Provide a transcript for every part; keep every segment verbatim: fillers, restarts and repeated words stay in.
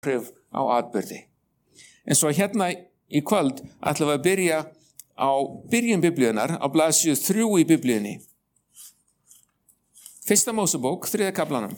áhrif á atburði. En svo hérna í kvöld ætlum við að byrja á byrjun biblíunar á blaðsíðu þrjú í biblíunni. Fyrsta Mósebók, þriðja kaflanum.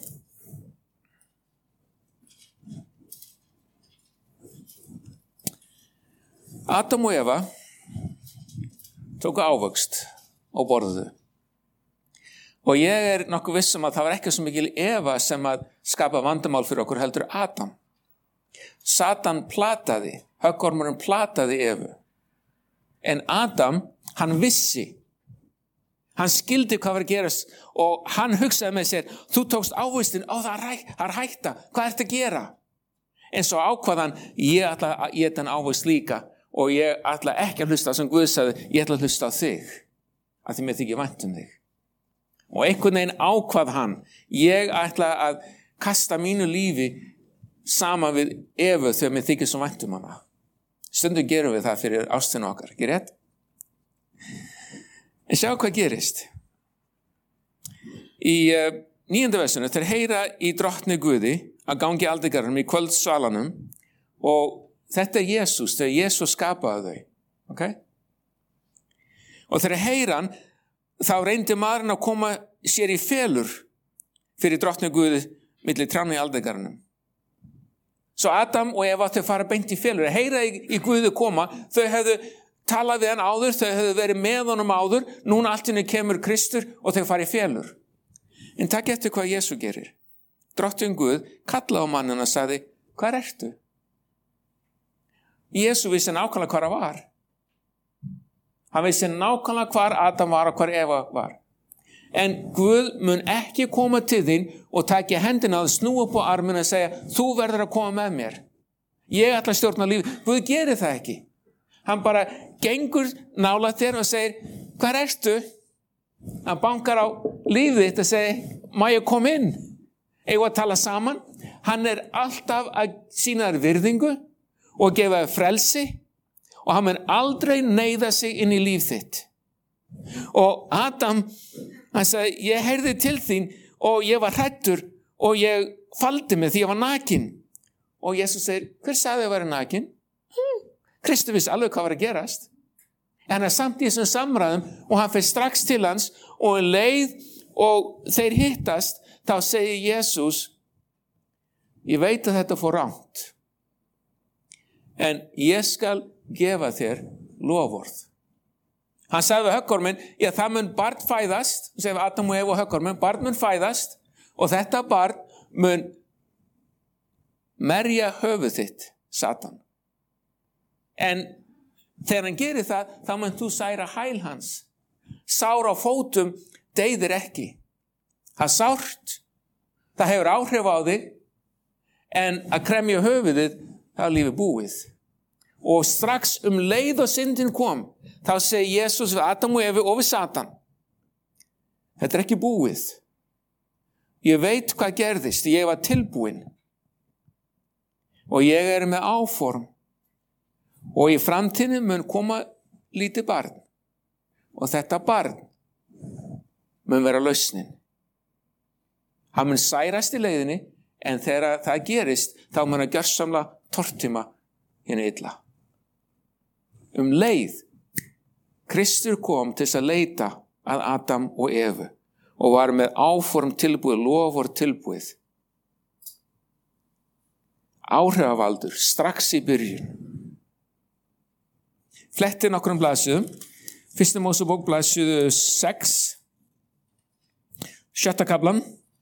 Adam og Eva tóku ávöxt og borðuðu. Og ég er nokkuð viss um að það var ekki svo mikil Eva sem að skapa vandamál fyrir okkur heldur Adam. Satan plataði, höggormurinn plataði Evu. En Adam, hann vissi. Hann skildi hvað var að gerast og hann hugsaði með sér, þú tókst ávöxtin, ó það er hætta, hvað ertu að gera? En svo ákvaðan, ég ætla að éta hann ávöxt líka og ég ætla ekki að hlusta sem Guð sagði, ég ætla að hlusta á þig, af því mér þykir vænt um þig. Og einhvern veginn ákvað hann, ég ætla að kasta mínu lífi saman við Evu þegar mér þykir svo vænt um hana. Stundum gerum við það fyrir ástina okkar, ekki rétt? En sjá hvað gerist. Í uh, níunda versinu, þeir heyra í drottni Guði að gangi aldegarnum í kvöldsvalanum og þetta er Jesús, þegar Jesús skapaði þau. Okay? Og þegar heyra hann, þá reyndi maðurinn að koma sér í felur fyrir drottni Guði milli trjánna í aldegarnum. Svo Adam og Eva þau fara beint í felur, heyra í, í Guði koma, þau hefðu talað við hann áður, þau hefðu verið með honum áður, núna allt inni kemur Kristur og þau fara í felur. En takk eftir hvað Jesús gerir. Drottinn Guð kallaði á manninn og sagði, hvar ertu? Jesús vissi nákvæmlega hvar hann var. Hann vissi nákvæmlega hvar Adam var og hvar Eva var. En Guð mun ekki koma til þín og taki hendina að snúa upp á arminn og segja, þú verður að koma með mér. Ég ætla að stjórna lífi. Guð gerir það ekki. Hann bara gengur nálægt þér og segir, hvar ertu? Hann bankar á lífið þitt og segir, má ég koma inn? Eigum að tala saman? Hann er alltaf að sýna þér virðingu og gefa þér frelsi og hann mun aldrei neyða sig inn í líf þitt. Og Adam, hann sagði, ég heyrði til þín og ég var hræddur og ég faldi mig því ég var nakin. Og Jesús segir, hver sagði að vera nakin? Hmm. Kristur vissi alveg hvað var að gerast. En hann er samt í þessum samræðum og hann fer strax til hans og leið og þeir hittast, þá segir Jesús, ég veit að þetta fór rangt. En ég skal gefa þér loforð. Hann sagði við höggorminn, já það mun barn fæðast, segir Adam og Eva og höggorminn, barn mun fæðast og þetta barn mun merja höfuð þitt, Satan. En þegar hann gerir það, þá mun þú særa hæl hans. Sár á fótum deyðir ekki. Það er sárt, það hefur áhrif á þig, en að kremja höfuðið, það er lífið búið. Og strax um leið og syndin kom, þá segir Jesús við Adam og Evu og við Satan, þetta er ekki búið. Ég veit hvað gerðist, ég var tilbúin. Og ég er með áform. Og í framtíðinni mun koma lítið barn. Og þetta barn mun vera lausnin. Hann mun særast í leiðinni, en þegar það gerist, þá mun hann gjörsamlega tortíma hérna illa. Um leið, Kristur kom til þess að leita að Adam og Evu og var með áform tilbúið, lofur tilbúið. Áhrifavaldur, strax í byrjun. Fletti nokkrum blaðsíðum. Fyrsta Mósebók blaðsíðu sex, sjötta kaflan.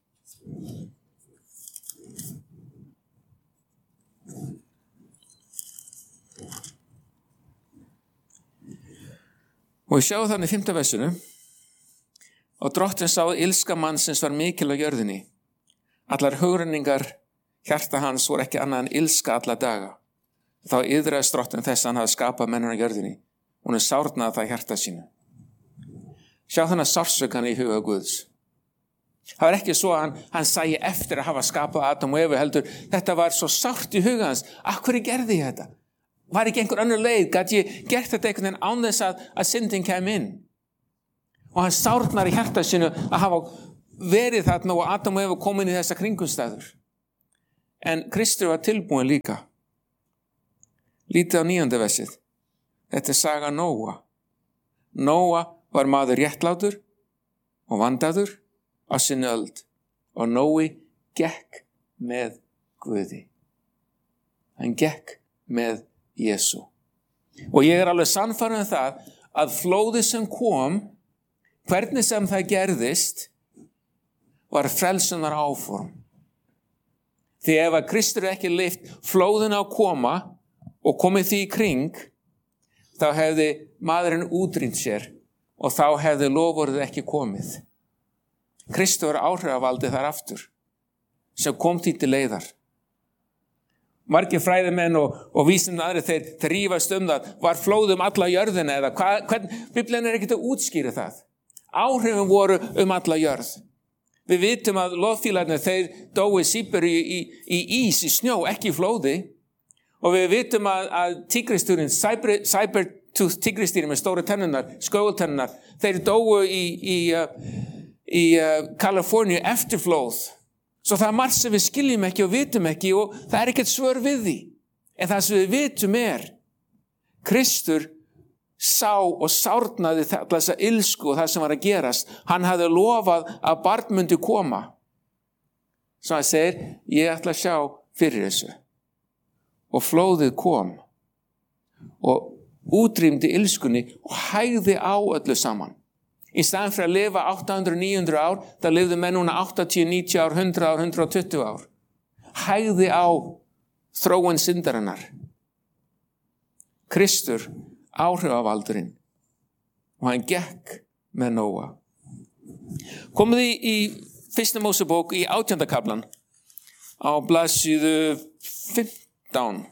Og við sjáum þannig í fimmta versinu, og drottinn sá að ilska mannsins var mikil á jörðinni. Allar hugrenningar hjarta hans voru ekki annað en ilska alla daga. Þá yðraðist drottinn þess að hann hafði skapað mennina á jörðinni. Hún er sárnaði það hjarta sínu. Sjá þannig sársaukan í huga Guðs. Það var ekki svo að hann, hann sæi eftir að hafa skapað Adam og Evu heldur. Þetta var svo sárt í huga hans. Af hverju gerði ég þetta? Var ekki einhver önnur leið? Gat ég gert þetta einhvern veginn án þess að, að syndin kem inn? Og hann sárnar í hjarta sínu að hafa verið þarna og Adam og Eva kom inn í þessa kringumstæður. En Kristur var tilbúin líka. Lítið á níunda versið. Þetta er saga Nóa. Nóa var maður réttlátur og vandaður á sinni öld og Nói gekk með Guði. Hann gekk með Jesú. Og ég er alveg sannfærður um það að flóðið sem kom, hvernig sem það gerðist, var frelsunar áform. Því ef að Kristur ekki leyft flóðinu að koma og komið því í kring, þá hefði maðurinn útrýmt sér og þá hefði loforðið ekki komið. Kristur var áhrifavaldið þar aftur, sem kom því til leiðar. Margir fræðimenn og, og vísindamenn aðrir þeir, þeir rífast um það, var flóð um alla jörðina eða hvað, hvern, Biblían er ekkert að útskýra það. Áhrifin voru um alla jörð. Við vitum að loðfílarnir þeir dói sípur í, í, í ís, í snjó, ekki í flóði. Og við vitum að, að tígristúrin, Saber-tooth tígristýrin með stóra tennunar, skógultennunar, þeir dóu í, í, í, í Kaliforníu eftir flóð. Svo það er margt sem við skiljum ekki og vitum ekki og það er ekkert svör við því. En það sem við vitum er, Kristur sá og sárnaði þessa ilsku og það sem var að gerast. Hann hafði lofað að barn myndi koma. Svo hann segir, ég ætla að sjá fyrir þessu. Og flóðið kom og útrýmdi ilskunni og hægði á öllu saman. Í staðan fyrir að lifa átta hundruð til níu hundruð ár, það lifðu menn núna áttatíu, níutíu ár, hundrað ár, hundrað og tuttugu ár. Hægði á þróun syndarinnar. Kristur, áhrifavaldurinn, og hann gekk með Nóa. Komið í, í fyrsta Mósebók í átjánda kaflan á blaðsíðu fimmtán.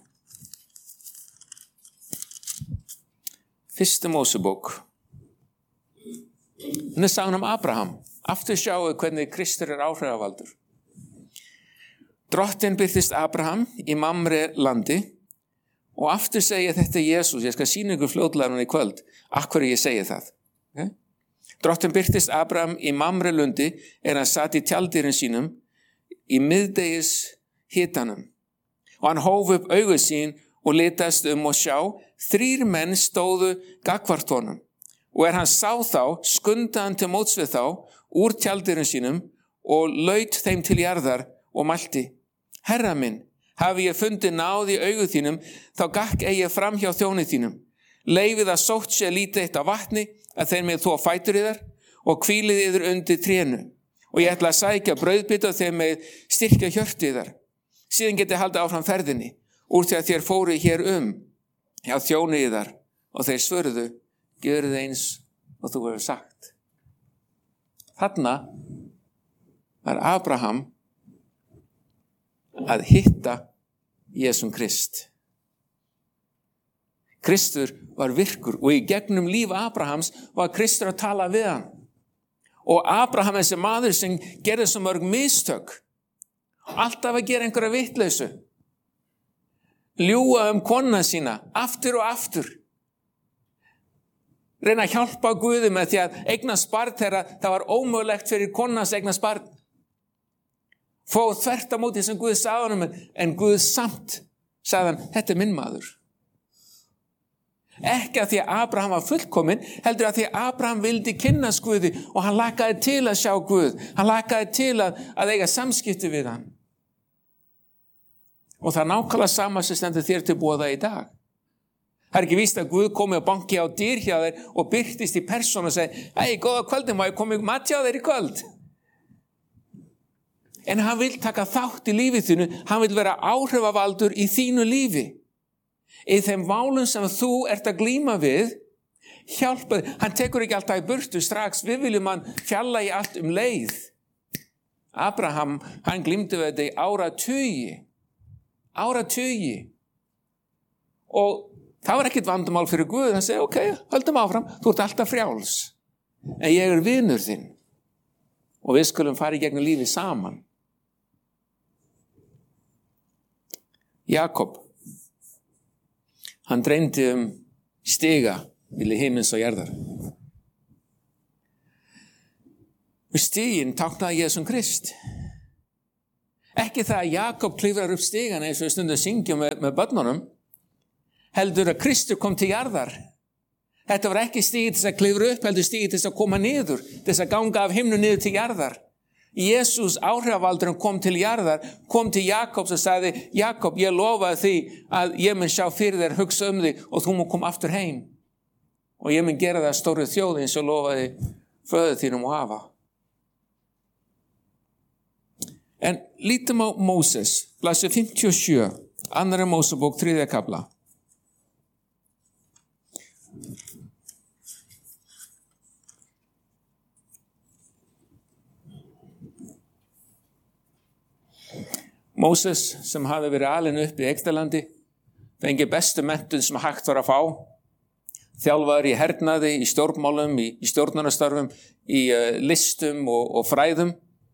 Fyrsta Mósebók. Þannig er sagan um Abraham. Aftur sjáu hvernig Kristur er áhrifavaldur. Drottinn birtist Abraham í Mamre landi og aftur segja þetta Jesús. Ég skal sýna ykkur fljótlega núna í kvöld af hverju ég segi það. Okay? Drottinn birtist Abraham í Mamre lundi er hann satt í tjaldýrin sínum í miðdegis hitanum. Og hann hóf upp augu sín og litast um og sjá, þrír menn stóðu gagnvart honum. Og er hann sá þá, skunda hann til móts við þá, úr tjaldýrum sínum og laut þeim til jarðar og mælti. Herra minn, hafi ég fundið náð í augu þínum, þá gakk eigi fram hjá þjóni þínum. Leifið að sótt sé lítið eitt á vatni, að þeir með þó fætur yðar, og hvílið yður undir trénu. Og ég ætla að sækja brauðbita þeir með styrkja hjörtu yðar. Síðan geti haldið áfram ferðinni, úr því að þér fóru hér um, hjá þjóni yðar, og þeir svörðu, gjörðu eins og þú hefur sagt. Þarna var Abraham að hitta Jesum Krist. Kristur var virkur og í gegnum líf Abrahams var Kristur að tala við hann. Og Abraham er þessi maður sem gerði svo mörg mistök. Alltaf að gera einhverja vitleysu. Ljúga um konuna sína, aftur og aftur. Reyna að hjálpa Guði með því að eignast barn þegar það var ómögulegt fyrir konans eignast barn. Fóð þvert á móti sem Guð sagði honum, en Guð samt sagði hann, þetta er minn maður. Ekki að því að Abraham var fullkominn, heldur að því að Abraham vildi kynnast Guði og hann lakaði til að sjá Guð. Hann lakaði til að, að eiga samskipti við hann. Og það er nákvæmlega sama sem stendur þér til boða í dag. Það er ekki víst að Guð komi og banki á dyr hjá þér og byrtist í persónu og segi, ei, góða kvöldin, má ég komi mat hjá þér í kvöld? En hann vil taka þátt í lífið þínu, hann vil vera áhrifavaldur í þínu lífi. Í þeim válum sem þú ert að glíma við, hjálpa þér. Hann tekur ekki alltaf í burtu strax, við viljum hann fjalla í allt um leið. Abraham, hann glímdi við þetta í áratugi. Áratugi. Og það var ekkert vandamál fyrir Guð, hann segi, ok, höldum áfram, þú ert alltaf frjáls. En ég er vinur þinn. Og við skulum fara í gegnum lífið saman. Jakob, hann dreymdi um stiga milli himins og jarðar. Og stiginn táknaði Jesum Krist. Ekki það að Jakob klifrar upp stigana eins og við stundum syngjum með, með börnunum, heldur að Kristur kom til jarðar. Þetta var ekki stigið til að klifra upp, heldur stigið til að koma niður, til að ganga af himnu niður til jarðar. Jesús áhrifavaldurinn kom til jarðar, kom til Jakobs og sagði, Jakob, ég lofaði því að ég mun sjá fyrir þér, hugsa um þig og þú mun koma aftur heim. Og ég mun gera það stóru þjóð eins og lofaði föður þínum og afa. En lítum á Móses, blaðsíða fimmtíu og sjö, annarri Mósebók, þriðja kafla. Móses sem hafði verið alinn upp í Egyptalandi, fengi bestu menntun sem hægt var að fá, þjálfaður í hernaði, í stjórnmálum, í, í stjórnunarstörfum, í uh, listum og, og fræðum.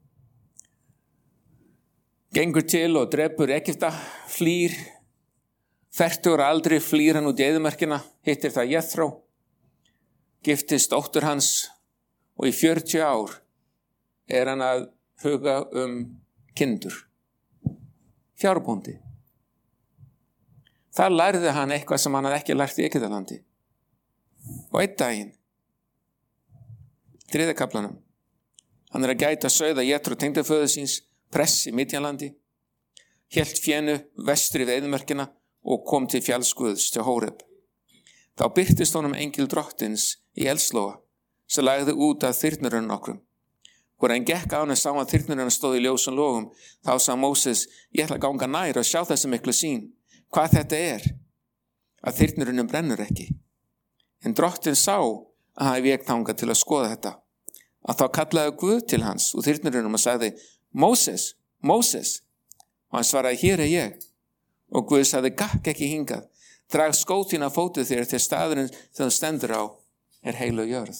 Gengur til og drepur Egypta, flýr, fertugur aldri flýr hann út í eyðimerkina, hittir það Jethro, giftist dóttur hans og í fjörutíu ár er hann að huga um kindur. Fjárbóndi. Þar lærði hann eitthvað sem hann hafði ekki lært í Egyptalandi. Og einn daginn, þriðja kaflanum, hann er að gæta sauða Jethro tengdaföður síns, press í Midjanlandi, hélt fénu vestur í eyðimerkina og kom til fjallsguðs til Hóreb. Þá birtist honum engil drottins í eldslóga, sem lagði út af þyrnurinn nokkrum. Hvor hann gekk á hann og sá að þyrnurinn stóð í ljósum logum, þá sá Móses, ég ætla að ganga nær og sjá þessi miklu sýn, hvað þetta er, að þyrnurinn brennur ekki. En drottinn sá að hann vék þangað til að skoða þetta. Að þá kallaði Guð til hans úr þyrnurinnum og sagði, Móses, Móses, og hann svaraði, hér er ég. Og Guð sagði, gakk ekki hingað, drag skót þín af fótið þér til staðurinn sem þú stendur á er heilög jörð.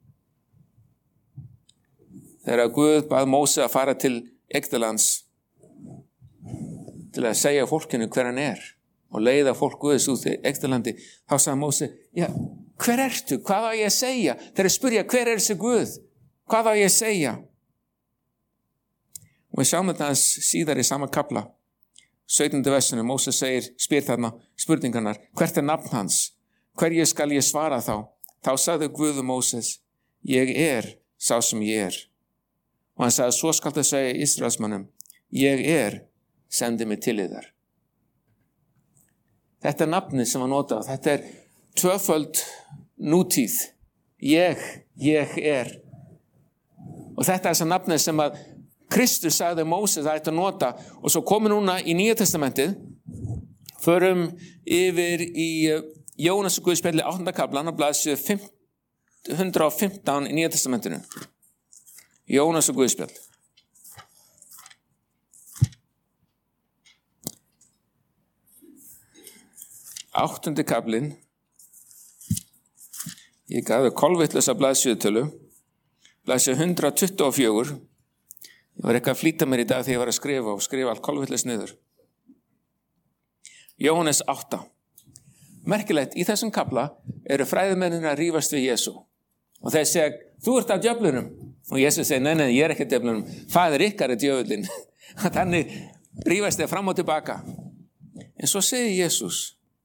Þegar Guð bað Móse að fara til Egyptalands til að segja fólkinu hver hann er og leiða fólk Guðs út í Egyptalandi, þá sagði Móse, já, hver ertu? Hvað á ég að segja? Þegar spyrja, hver er þessi Guð? Hvað á ég að segja? Og við sjáum þetta síðar í sama kafla. sautjánda versinu, Móse segir, spyr þarna spurningarnar, hvert er nafn hans? Hverju skal ég svara þá? Þá sagði Guð Móses, ég er sá sem ég er. Og hann sagði, svo skal það segja Ísraelsmönnum, ég er, sendi mig til yðar. Þetta er nafnið sem hann notað, þetta er tvöföld nútíð, ég, ég er. Og þetta er þess að nafnið sem að Kristus sagði Móse það ætti að nota, og svo komum núna í Nýja testamentið, förum yfir í Jónas og Guðspjalli áttunda kaflan á blaðsíðu fimm hundruð og fimmtán í Nýja testamentinu. Jónas og Guðspjall. Áttundi kaflinn. Ég gaði kolvitlausa blaðsíðutölu. Blaðsíðu hundrað tuttugu og fjögur. Ég var eitthvað að flýta mér í dag þegar ég var að skrifa og skrifa allt kolvitlaus niður. Jóhannes átta. Merkilegt, í þessum kafla eru fræðimennir að rífast við Jesú. Og þeir segja, þú ert af djöflunum. Og Jesús segir, nei, nei, ég er ekki djöflunum. Faðir ykkar er djöfullinn. Þannig rífast þeir fram og tilbaka. En svo segir Jesús,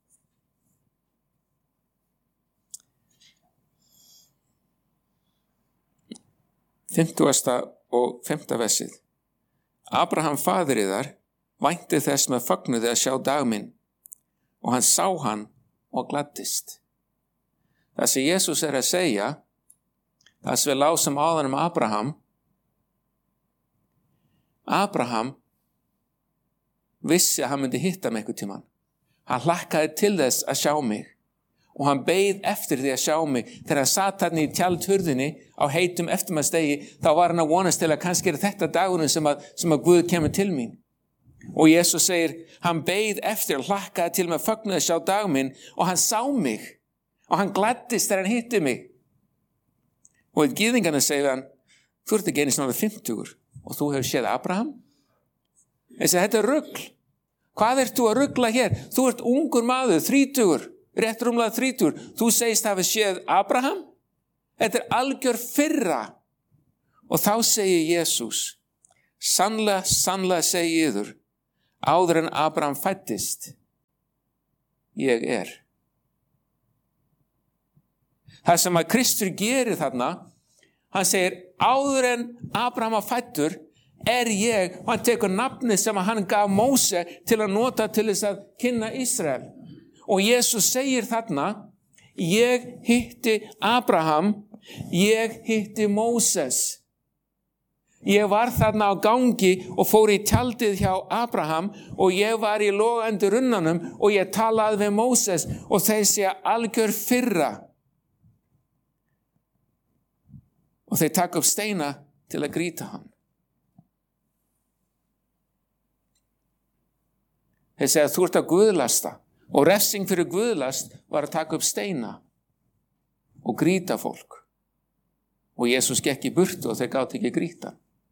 fimmtugasta og fimmta versið. Abraham faðir yðar vænti þess með fögnuði að sjá dag minn, og hann sá hann og gladdist. Það sem Jesús er að segja, það sem við lásum áðan um Abraham, Abraham vissi að hann myndi hitta mig einhvern tímann. Hann hlakkaði til þess að sjá mig og hann beið eftir því að sjá mig. Þegar hann satt hann í tjaldhurðinni á heitum eftirmaðsdegi, þá var hann að vonast til að kannski er þetta dagurinn sem að, sem að Guð kemur til mín. Og Jesús segir, hann beið eftir og hlakkaði til með fögnuði að sjá dag minn, og hann sá mig og hann gladdist þegar hann hitti mig. Og í gyðingarna segir hann, þú ert ekki einu svona fimmtugur og þú hefur séð Abraham? Þessi, þetta er rugl. Hvað ert þú að rugla hér? Þú ert ungur maður, þrítugur, rétt rúmlega þrítugur. Þú segist hafa séð Abraham? Þetta er algjör firra. Og þá segir Jesús, sannlega, sannlega segi ég yður, áður en Abraham fæddist, ég er. Það sem að Kristur gerir þarna, hann segir, áður en Abraham var fæddur, er ég, og hann tekur nafnið sem hann gaf Móse til að nota til þess að kynna Ísrael. Og Jesus segir þarna, ég hitti Abraham, ég hitti Móses. Ég var þarna á gangi og fór í tjaldið hjá Abraham og ég var í logandi runnanum og ég talaði við Móses og þeir segja algjör firra. Og þeir taka upp steina til að grýta hann. Þeir segja þú ert að guðlasta og refsing fyrir guðlast var að taka upp steina og grýta fólk. Og Jesus gekk í burtu og þeir gátu ekki grýta.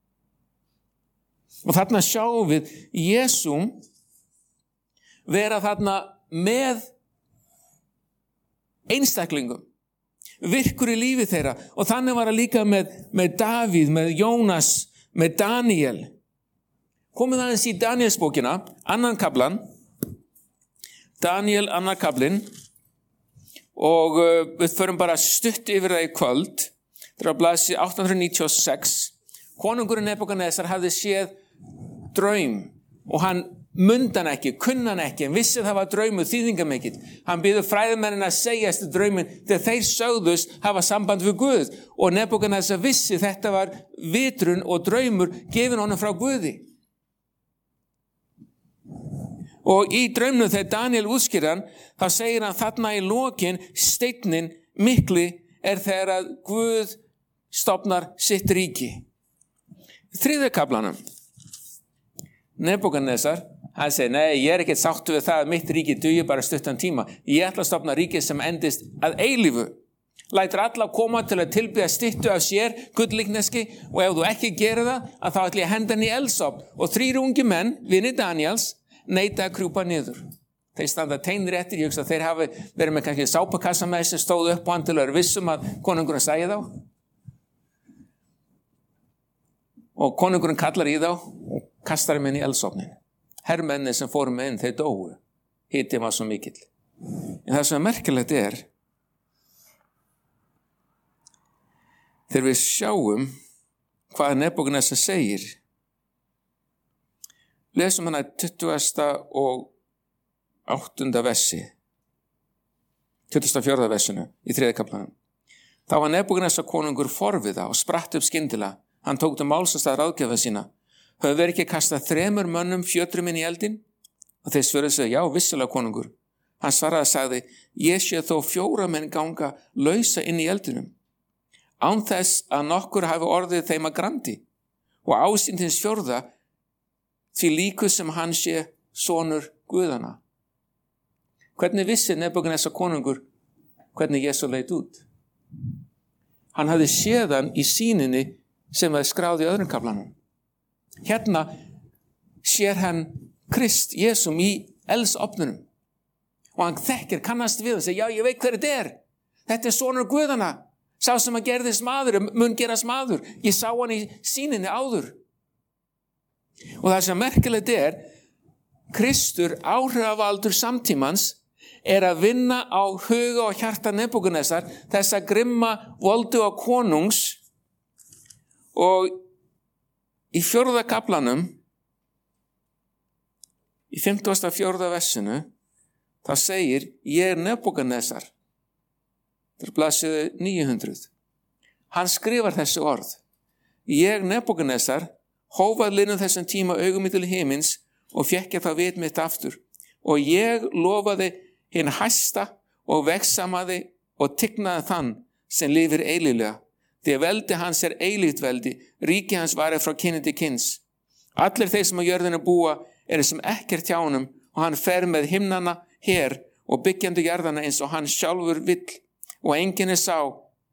Og þarna sjáum við Jesúm vera þarna með einstaklingum, virkur í lífi þeirra og þannig var það líka með, með Davíð, með Jónas, með Daniel. Komum aðeins í Danielsbókina, annan kaflan, Daniel annar kaflinn og uh, við förum bara stutt yfir það í kvöld. Það er á blaðsíðu átta hundruð níutíu og sex. Konungurinn Nebúkadnesar hafði séð draum og hann mundi hann ekki, kunni hann ekki, en vissi það var draumur þýðingamikill. Hann biður fræðimennina að segja eftir drauminn þegar þeir sögðust hafa samband við Guð og Nebúkadnesar vissi þetta var vitrun og draumur gefin honum frá Guði. Og í draumnum þegar Daniel útskýrir hann, þá segir hann þarna í lokin steinninn mikli er þegar að Guð stofnar sitt ríki. Þriðja kaflanum. Nebúkadnesar, hann segir, nei, ég er ekkert sáttur við það að mitt ríki dugi bara stuttan tíma. Ég ætla að stofna ríki sem endist að eilífu. Lætur alla koma til að tilbiðja styttu af sér, gullíkneski, og ef þú ekki gerir það, að þá ætla ég að henda hann í eldsofn. Og þrír ungi menn, vinir Daniels, neita að krjúpa niður. Þeir standa teinir eftir, ég hugsa að þeir hafi verið með kannski sápakassa með sem stóðu upp og hann til að vera vissum að konungurinn sæi þá. Og konungurinn kallar í þá og kastar þeim inn í eldsofnin. Hermenni sem fórum með inn, þeir dóu. Hitinn var svo mikill. En það sem er merkilegt er, þegar við sjáum hvað Nebúkadnesar segir, lesum hana tuttugasta og áttunda versi, tuttugasta og fjórða versinu í þriðja kaflanum. Þá var Nebúkadnesar konungur forviða og spratt upp skyndilega. Hann tók til máls að stað ráðgjafa sína. Höfðu verið ekki kastað þremur mönnum fjötrum inn í eldin? Og þeir svöruðu sig, já, vissilega konungur. Hann svaraði og sagði, ég sé þó fjóra menn ganga lausa inn í eldinum. Án þess að nokkur hafi orðið þeim að grandi. Og ásýndins fjórða því líku sem hann sé sonur Guðana. Hvernig vissi Nebúkadnesar konungur hvernig Jesú leit út? Hann hafði séð hann í sýninni sem var skráð í öðrum kaflanum. Hérna sér hann Krist, Jesúm í eldsofnunum. Og hann þekkir, kannast við og segir, já, ég veit hver þetta er. Þetta er sonur Guðana. Sá sem að gerðist maður, mun gerast maður. Ég sá hann í sýninni áður. Og það sem merkilegt er, Kristur, áhrifavaldur samtímans, er að vinna á huga og hjarta Nebúkadnesar, þessa grimma voldu og konungs. Og í fjórða kaflanum, í fimmtugasta og fjórða versinu, þá segir, ég er Nebúkadnesar. Það er blaðsíðu níu hundruð. Hann skrifar þessi orð. Ég, Nebúkadnesar, hófað linnum þessum tíma augum mitt til himins og fékk ég það vit mitt aftur. Og ég lofaði hinn hæsta og vegsamaði og tignaði þann sem lifir eilíflega. Því að veldi hans er eilíft veldi, ríki hans varir frá kyni til kyns. Allir þeir sem á jörðinu búa eru sem ekkert hjá honum og hann fer með himnana her og byggjandi jarðana eins og hann sjálfur vill og enginn er sá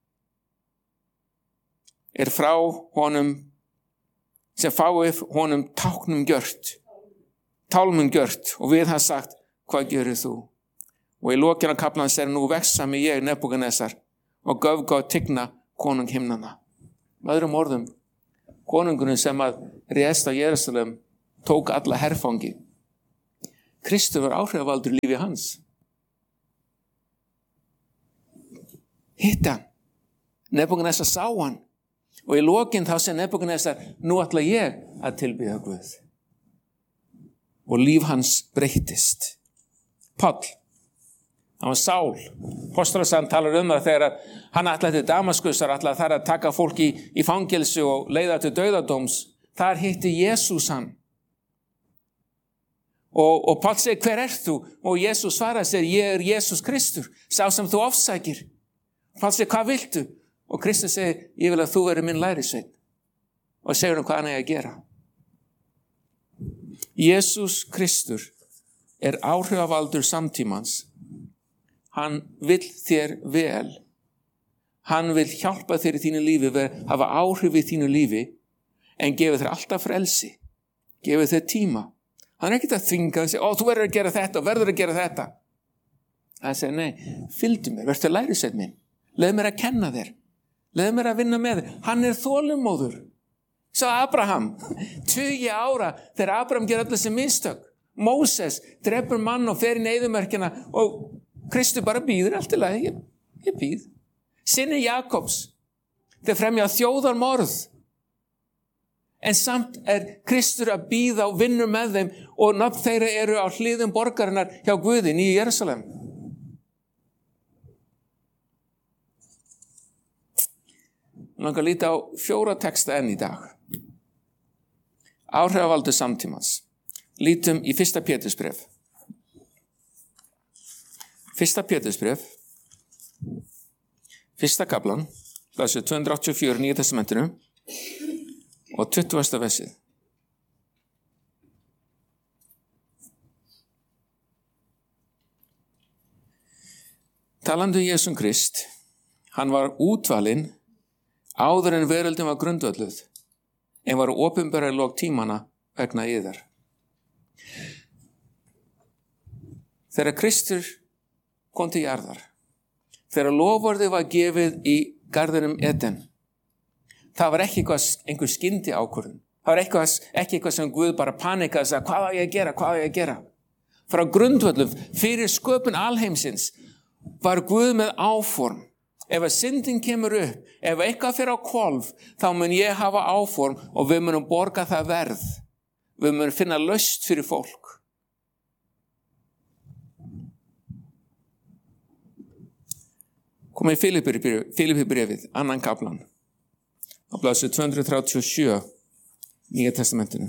er frá honum sem fái honum táknum gjört, tálmum gjört og við hann sagt, hvað gerir þú? Og í lokinu af kaflans er nú vegsami ég Nebúkadnesar og göfga og tigna konung himnana. Með öðrum orðum, konungurinn sem að réðst á Jerúsalem tók alla herfangi. Kristur var áhrifavaldur í lífi hans. Hitt hann. Nebúkadnesar sá hann. Og í lokin þá sem Nebúkadnesar, nú ætla ég að tilbiðja Guð. Og líf hans breyttist. Páll, hann var Sál. Póstolasagan talar um það þegar hann ætlaði til Damaskusar, ætlaði þar að taka fólk í, í fangelsi og leiða til dauðadóms. Þar hitti Jesús hann. Og, og Páll segir, hver ert þú? Og Jesús svaraði, segir, ég er Jesús Kristur, sá sem þú ofsækir. Páll segir, hvað viltu? Og Kristur segir, ég vil að þú veri minn lærisveinn. Og segir hann hvað hann er að gera. Jesús Kristur er áhrifavaldur samtímans. Hann vill þér vel. Hann vill hjálpa þér í þínu lífi, hafa áhrif í þínu lífi, en gefur þér alltaf frelsi. Gefur þér tíma. Hann er ekkert að þvinga og segja, ó, þú verður að gera þetta og verður að gera þetta. Hann segir, nei, fylgdu mér, verður lærisveinn minn. Leð mér að kenna þér. Leð mér að vinna með þér. Hann er þolinmóður. Sá Abraham, tugi ára, þegar Abraham ger allir sem mistök. Móses drepur mann og fer inn í eyðimörkina og Kristur bara býður allt í lagi. Ég, ég býð. Synir Jakobs, þeir fremja þjóðarmorð. En samt er Kristur að býða og vinnur með þeim og nafn þeirra eru á hliðum borgarinnar hjá Guði í Jerúsalem. Ég langar að líta á fjóra texta enn í dag. Áhrifavaldur samtímans. Lítum í fyrsta Pétursbréf. Fyrsta Pétursbréf. Fyrsta kaflan. Blaðsíða tvö hundruð áttatíu og fjögur í Nýja testamentinu. Og tuttugasta versið. Talandi um Jesúm Krist, hann var útvalinn áður en veröldin var grundvölluð, en var opinberað í lok tímana vegna yðar. Þegar Kristur kom til jarðar, þegar loforðið var gefið í garðinum Eden, það var ekki eitthvað, einhver skyndi ákvörðun. Það var eitthvað, ekki eitthvað sem Guð bara panikaði og sagði, hvað á ég að gera, hvað á ég að gera? Frá grundvöllum, fyrir sköpun alheimsins, var Guð með áform. Ef að syndin kemur upp, ef eitthvað fyrir á hvolf, þá mun ég hafa áform og við munum borga það verð. Við munum finna lausn fyrir fólk. Komum í Filippíbrefið, annan kaflan. Á blaðsíðu tvö hundruð þrjátíu og sjö Nýja testamentinu.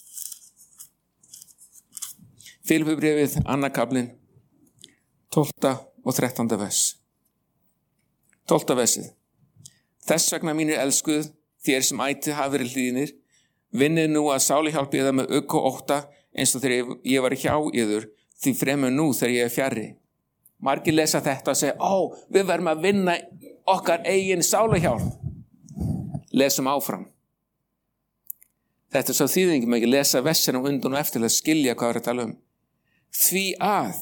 Filippíbrefið, annar kaflinn, tólfta og þrettánda vers. Tólfta versið. Þess vegna mínir elskuð, þér sem ætið hafa verið hlýðnir, vinnið nú að sáli hjálpi yðar með ugg og ótta, eins og þegar ég var hjá yður, því fremur nú þegar ég er fjarri. Margir lesa þetta og segja, ó, við verðum að vinna okkar eigin sáli hjálp. Lesum áfram. Þetta er svo þýðingum ekki lesa versinum undan og eftir að skilja hvað við erum að tala um. Því að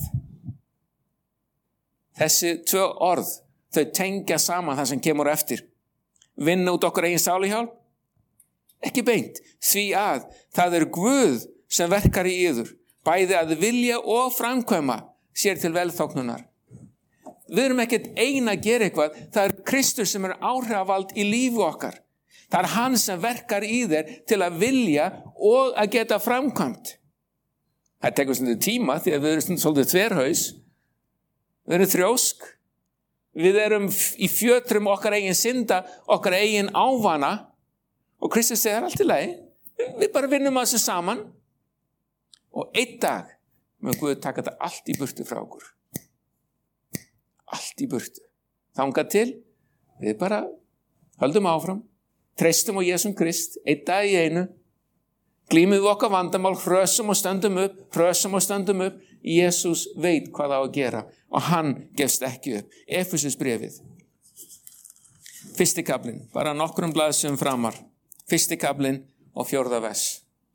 þessi tvö orð, þau tengja saman það sem kemur eftir. Vinna út okkar eigin sáluhjálp? Ekki beint. Því að það er Guð sem verkar í yður, bæði að vilja og framkvæma sér til velþóknunar. Við erum ekkert eina að gera eitthvað, það er Kristur sem er áhrifavald í lífi okkar. Það er hann sem verkar í þér til að vilja og að geta framkvæmt. Það tekur stundu tíma því að við erum svolítið þverhaus. Við erum þrjósk. Við erum í fjötrum okkar eigin synda, okkar eigin ávana. Og Kristus segir allt í lagi. Við bara vinnum að þessu saman. Og einn dag mun Guð taka þetta allt í burtu frá okkur. Allt í burtu. Þangað til við bara höldum áfram. Treystum á Jesúm Krist, einn dag í einu, glímum við okkar vandamál, hrösum og stöndum upp, hrösum og stöndum upp. Jesús veit hvað á að gera og hann gefst ekki upp. Efesusbréfið. Fyrsti kaflinn, bara nokkrum blaðsíðum framar. Fyrsti kaflinn og fjórða vers.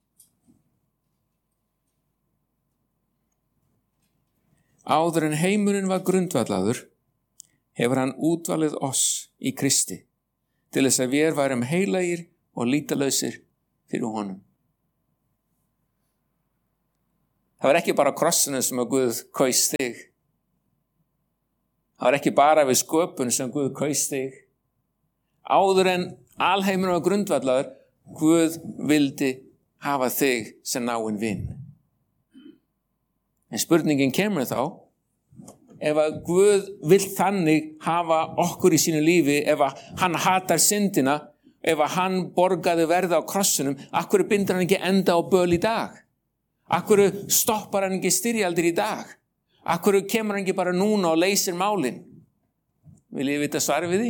Áður en heimurinn var grundvallaður, hefur hann útvalið oss í Kristi, til þess að við værum heilagir og lítalausir fyrir honum. Það var ekki bara krossinu sem að Guð kaus þig. Það var ekki bara við sköpun sem Guð kaus þig. Áður en alheimur og grundvallaður, Guð vildi hafa þig sem náinn vin. En spurningin kemur þá, ef að Guð vill þannig hafa okkur í sínu lífi, ef að hann hatar syndina, ef að hann borgaði verða á krossunum, akkur bindur hann ekki enda á böl í dag? Akkur stoppar hann ekki styrjaldir í dag? Akkur kemur hann ekki bara núna og leysir málin? Vil ég vita svarið við því?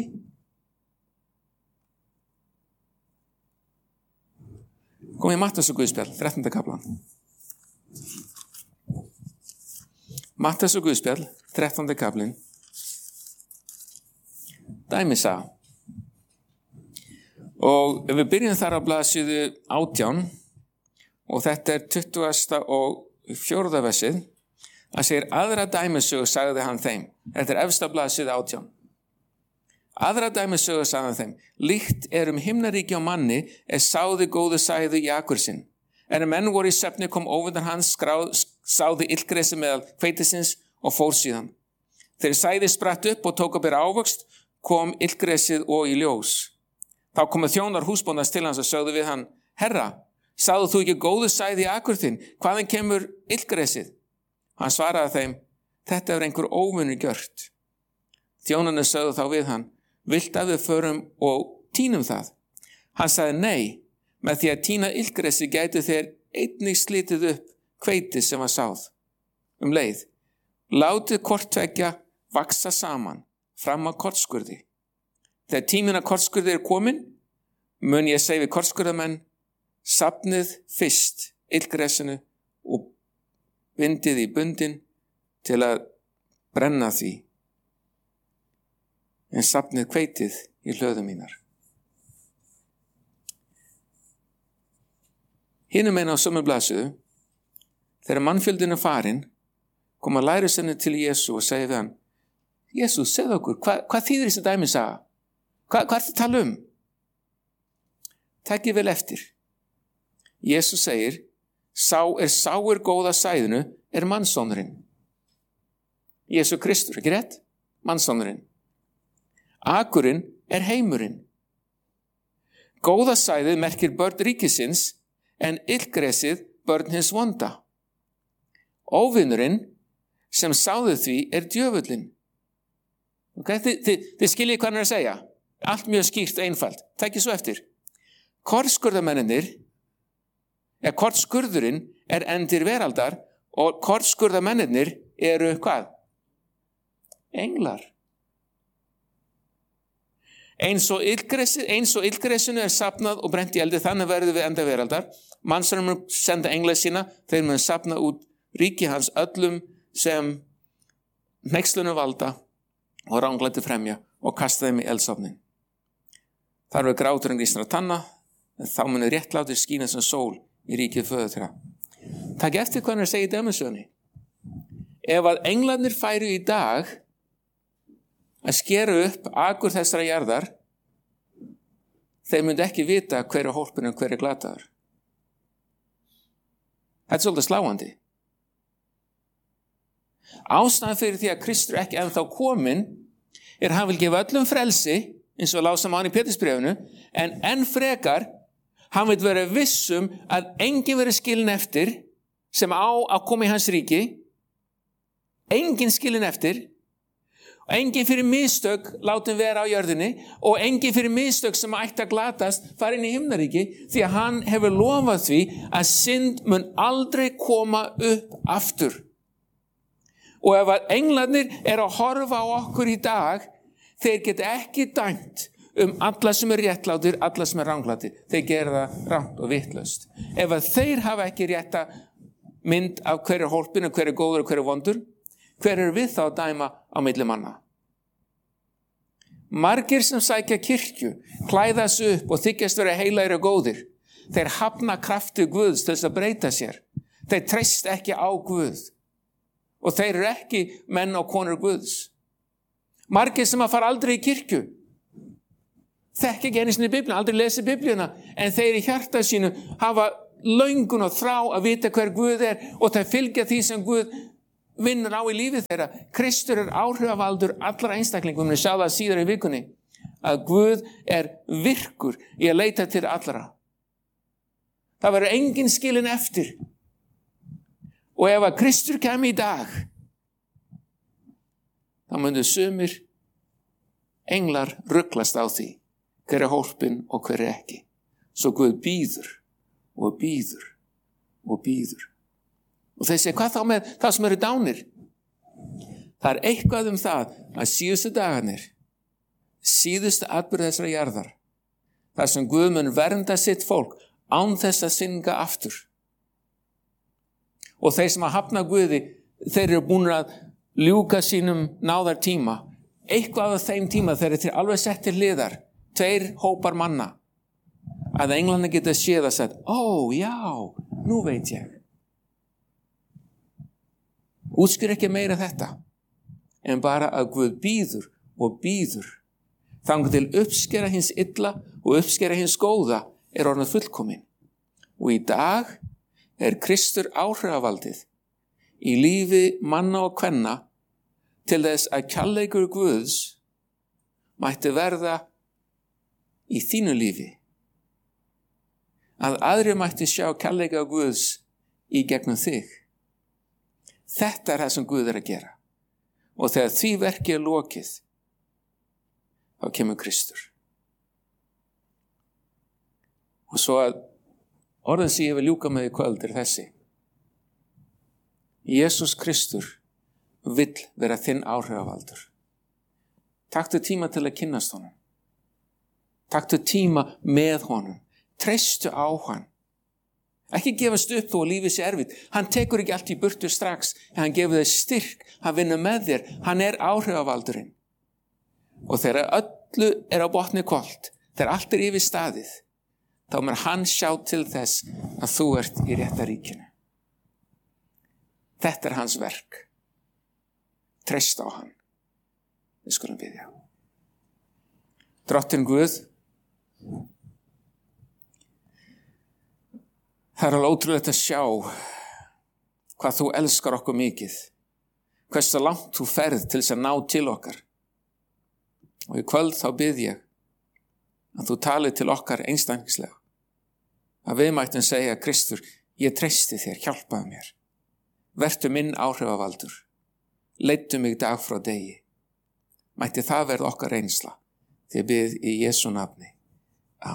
Kom í Matthæus og Guðspjall, þrettánda kaflan. Matthæus og Guðspjall, þrettánda kaflinn. Dæmisaga. Og ef við byrjum þar á blaðsíðu átján, og þetta er tuttugasta og fjórða versið, það segir aðra dæmisögu sagði hann þeim. Þetta er efsta blaðsíðu átján. Aðra dæmisögu sagði hann þeim. Líkt er um himnaríki á manni er sáði góðu sæðu í akur sinn. En ef menn voru í svefni kom óvinur hans skráð, sáði illgresi meðal hveitisins og fór síðan. Þegar sæði spratt upp og tók að bera ávöxt, kom illgresið og í ljós. Þá komu þjónar húsbóndans til hans og sögðu við hann, Herra, sáðu þú ekki góðu sæði í akur þinn? Hvaðan kemur illgresið? Hann svaraði þeim, þetta er einhver óvinur gjört. Þjónarnir sögðu þá við hann, vilt að við förum og tínum það? Hann sagði, nei, með því að tína illgresi gætu þeir einnig slítið upp hveiti sem var sáð. Um leið, látið hvort tveggja vaksa saman fram að kortskurði. Þegar tíminn að kortskurði er komin, mun ég segja við kortskurðamenn, safnið fyrst illgresinu og vindið í bundin til að brenna því, en safnið hveitið í hlöðum mínar. Hinum einn á sömu blaðsíðu, þegar mannfjöldin er farin, koma lærisveinarnir til Jesú og segja við hann, Jesú, segð okkur, hva, hvað þýðir þessi dæmisaga? Hva, hvað ertu að tala um? Takið vel eftir. Jesú segir, sá er sáir góða sæðinu er mannssonurinn. Jesú Kristur, ekki rétt? Mannssonurinn. Akurinn er heimurinn. Góða sæðið merkir börn ríkisins en illgresið börn hins vonda. Óvinurinn sem sáðu því er djöfullinn. Okay? Þið, þið, þið skiljið hvað hann er að segja. Allt mjög skýrt og einfalt. Takið svo eftir. Kortskurðamennir, eða kortskurðurinn er endir veraldar og kortskurðamennir eru hvað? Englar. Eins og illgresinu er safnað og brent í eldi, þannig verður við enda veraldar. Mannssonurinn mun senda engla sína, þeir mun safna út ríki hans öllum sem hneykslunum valda og ranglæti fremja og kasta þeim í eldsofnin. Þar verður gráturinn grísnar að tanna, en þá munir réttlátir skína sem sól í ríkið föður þeirra. Takk eftir hvað hann er að segja í dæmisögunni. Ef að englarnir færu í dag að skera upp akur þessara jarðar, þeir myndi ekki vita hver er hólpinn og hver er glataður. Þetta er svolítið sláandi. Ástæðan fyrir því að Kristur ekki ennþá kominn er hann vil gefa öllum frelsi, eins og lásam á hann í Pétursbréfinu, en enn frekar hann vil vera vissum að enginn verið skilin eftir sem á að koma í hans ríki, enginn skilin eftir, enginn fyrir mistök látum vera á jörðinni og enginn fyrir mistök sem ætti að glatast fara inn í himnaríki, því að hann hefur lofað því að synd mun aldrei koma upp aftur. Og ef að englarnir er að horfa á okkur í dag, þeir geta ekki dæmt um alla sem er réttlátir, alla sem er ranglátir. Þeir gera það rangt og vitlaust. Ef að þeir hafa ekki rétta mynd af hver er hólpinn og hver er góður og hver er vondur, hver er við þá að dæma á milli manna? Margir sem sækja kirkju, klæða sig upp og þykjast vera heilaðir og góðir. Þeir hafna krafti Guðs til þess að breyta sér. Þeir treyst ekki á Guð. Og þeir eru ekki menn og konur Guðs. Margir sem að fara aldrei í kirkju. þekki ekki einu sinni Biblíuna, aldrei lesi Biblíuna, en þeir í hjarta sínu hafa löngun og þrá að vita hver Guð er og það fylgja því sem Guð vinnur á í lífið þeirra. Kristur er áhrifavaldur allra einstaklingum. Við munum sjá það síðar í vikunni að Guð er virkur í að leita til allra. Það verður engin skilin eftir. Og ef að Kristur kemi í dag, þá myndu sumir englar ruglast á því hver er hólpinn og hver er ekki. Svo Guð bíður og bíður og bíður. Og þeir segja, hvað þá með það sem eru dánir? Það er eitthvað um það að síðustu dagarnir, síðustu atburð þessara jarðar, þar sem Guð mun vernda sitt fólk án þess að synga aftur. Og þeir sem að hafna Guði, þeir eru búin að ljúka sínum náðar tíma. Eitthvað af þeim tíma þeir eru til alveg settir hliðar, tveir hópar manna, að englarnir geta séð að sagt, ó, já, nú veit ég. Útskýr ekki meira þetta, en bara að Guð bíður og bíður. Þangað til uppskera hins illa og uppskera hins góða er orðið fullkomin. Og í dag er Kristur áhrifavaldið í lífi manna og kvenna til þess að kærleikur Guðs mætti verða í þínu lífi. Að aðrir mætti sjá kærleika Guðs í gegnum þig. Þetta er það sem Guð er að gera. Og þegar því verki er lokið, þá kemur Kristur. Og svo að orðin sem ég vil ljúka með í kvöld er þessi. Jesús Kristur vill vera þinn áhrifavaldur. Taktu tíma til að kynnast honum. Taktu tíma með honum. Treystu á hann. Ekki gefast upp þó að lífið sé erfitt. Hann tekur ekki allt í burtu strax, en hann gefur þér styrk, hann vinnur með þér, hann er áhrifavaldurinn. Og þegar öllu er á botni hvolft, þegar allt er yfir staðið, þá mun hann sjá til þess að þú ert í rétta ríkinu. Þetta er hans verk. Treyst á hann. Við skulum biðja. Drottinn Guð, það er alveg ótrúlegt að sjá hvað þú elskar okkur mikið, hversu langt þú ferð til þess að ná til okkar. Og í kvöld þá bið ég að þú talið til okkar einstaklingslega, að við mættum segja, Kristur, ég treysti þér, hjálpaðu mér, vertu minn áhrifavaldur, leiddu mig dag frá degi. Mætti það verða okkar reynsla, því að bið í Jesú nafni.